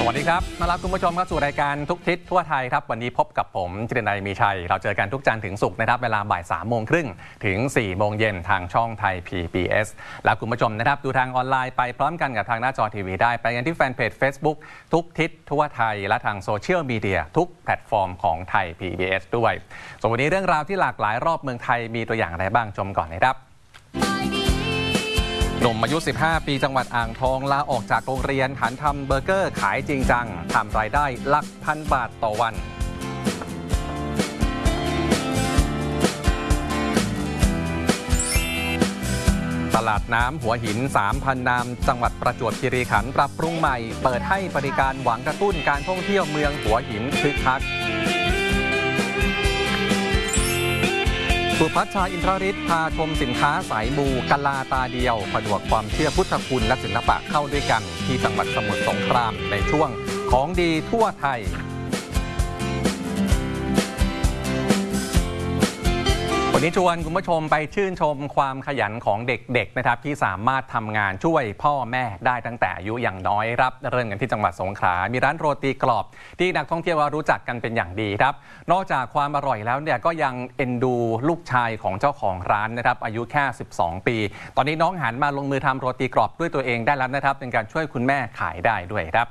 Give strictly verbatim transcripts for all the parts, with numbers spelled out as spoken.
วัสดีครับมารับคุณผู้ชมเข้าสู่รายการทุกทิศทั่วไทยครับวันนี้พบกับผมจิรนัยมีชัยเราเจอกันทุกจันทร์ถึงศุกร์นะครับเวลาบ่ายสามโมงครึ่งถึงสี่โมงเย็นทางช่องไทย พี บี เอส แล้วคุณผู้ชมนะครับดูทางออนไลน์ไปพร้อมกันกับทางหน้าจอทีวีได้ไปกันที่แฟนเพจ Facebook ทุกทิศทั่วไทยและทางโซเชียลมีเดียทุกแพลตฟอร์มของไทย พี บี เอส ด้วยส่วนวันนี้เรื่องราวที่หลากหลายรอบเมืองไทยมีตัวอย่างอะไรบ้างชมก่อนนะครับหนุ่มอายุสิบห้าปีจังหวัดอ่างทองลาออกจากโรงเรียนหันทำเบอร์เกอร์ขายจริงจังทำรายได้หลักพันบาทต่อวันตลาดน้ำหัวหิน สามพัน นามจังหวัดประจวบคีรีขันธ์ปรับปรุงใหม่เปิดให้บริการหวังกระตุ้นการท่องเที่ยวเมืองหัวหินคึกคักสุพัชชาอินทรฤทธิ์พาชมสินค้าสายมูกะลาตาเดียวผนวกความเชื่อพุทธคุณและศิลปะเข้าด้วยกันที่จังหวัดสมุทรสงครามในช่วงของดีทั่วไทยวันนี้ชวนคุณผู้ชมไปชื่นชมความขยันของเด็กๆนะครับที่สามารถทำงานช่วยพ่อแม่ได้ตั้งแต่อายุอย่างน้อยครับเริ่มกันที่จังหวัดสงขลามีร้านโรตีกรอบที่นักท่องเที่ยวรู้จักกันเป็นอย่างดีครับนอกจากความอร่อยแล้วเนี่ยก็ยังเอ็นดูลูกชายของเจ้าของร้านนะครับอายุแค่สิบสองปีตอนนี้น้องหันมาลงมือทำโรตีกรอบด้วยตัวเองได้แล้วนะครับเป็นการช่วยคุณแม่ขายได้ด้วยครับ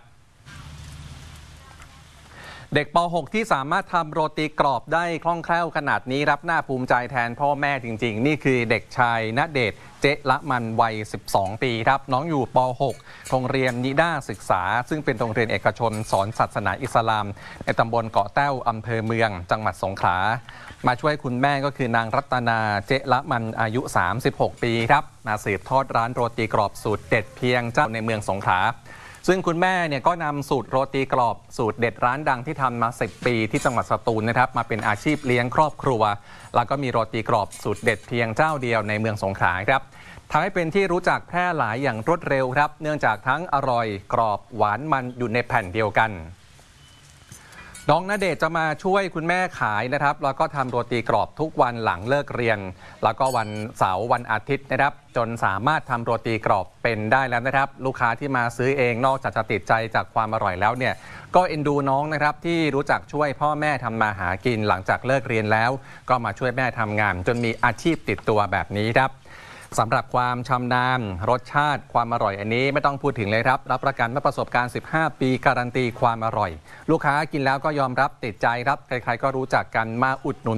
เด็กป หก ที่สามารถทำโรตีกรอบได้คล่องแคล่วขนาดนี้รับหน้าภูมิใจแทนพ่อแม่จริงๆนี่คือเด็กชายณเดชน์เจละมันวัยสิบสองปีครับน้องอยู่ป หก โรงเรียนนิด้าศึกษาซึ่งเป็นโรงเรียนเอกชนสอนศาสนาอิสลามในตำบลเกาะแต้วอำเภอเมืองจังหวัดสงขลามาช่วยคุณแม่ก็คือนางรัตนาเจละมันอายุสามสิบหกปีครับมาสืบทอดร้านโรตีกรอบสูตรเด็ดเพียงเจ้าในเมืองสงขลาซึ่งคุณแม่เนี่ยก็นำสูตรโรตีกรอบสูตรเด็ดร้านดังที่ทำมาสิบปีที่จังหวัดสตูลนะครับมาเป็นอาชีพเลี้ยงครอบครัวแล้วก็มีโรตีกรอบสูตรเด็ดเพียงเจ้าเดียวในเมืองสงขลาครับทำให้เป็นที่รู้จักแพร่หลายอย่างรวดเร็วครับเนื่องจากทั้งอร่อยกรอบหวานมันอยู่ในแผ่นเดียวกันน้องณเดชน์จะมาช่วยคุณแม่ขายนะครับแล้วก็ทำโรตีกรอบทุกวันหลังเลิกเรียนแล้วก็วันเสาร์วันอาทิตย์นะครับจนสามารถทำโรตีกรอบเป็นได้แล้วนะครับลูกค้าที่มาซื้อเองนอกจากจะติดใจจากความอร่อยแล้วเนี่ยก็เอ็นดูน้องนะครับที่รู้จักช่วยพ่อแม่ทำมาหากินหลังจากเลิกเรียนแล้วก็มาช่วยแม่ทำงานจนมีอาชีพติดตัวแบบนี้ครับสำหรับความชำนาญรสชาติความอร่อยอันนี้ไม่ต้องพูดถึงเลยครับรับประกันว่าประสบการณ์สิบห้าปีการันตีความอร่อยลูกค้ากินแล้วก็ยอมรับติดใจครับใครๆก็รู้จักกันมาอุดหนุน